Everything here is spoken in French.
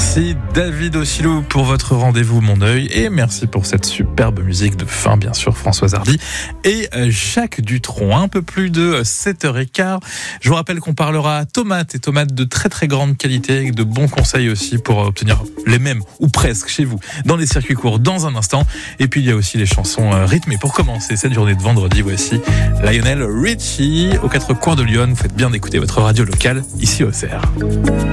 Merci David Ossilou pour votre rendez-vous Mon Œil et merci pour cette superbe musique de fin, bien sûr, Françoise Hardy et Jacques Dutronc. Un peu plus de 7h15. Je vous rappelle qu'on parlera tomates et tomates de très très grande qualité avec de bons conseils aussi pour obtenir les mêmes ou presque chez vous dans les circuits courts dans un instant. Et puis il y a aussi les chansons rythmées. Pour commencer cette journée de vendredi, voici Lionel Richie aux 4 coins de Lyon. Vous faites bien d'écouter votre radio locale ici au CER.